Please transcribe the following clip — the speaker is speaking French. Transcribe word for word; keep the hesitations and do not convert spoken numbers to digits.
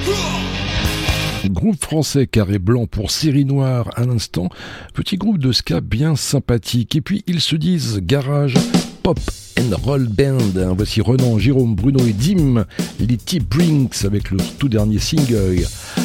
Groupe français Carré Blanc pour Série Noire à l'instant, petit groupe de ska bien sympathique. Et puis ils se disent garage, pop and roll band. Voici Renan, Jérôme, Bruno et Dim, les T-Brinks avec le tout dernier single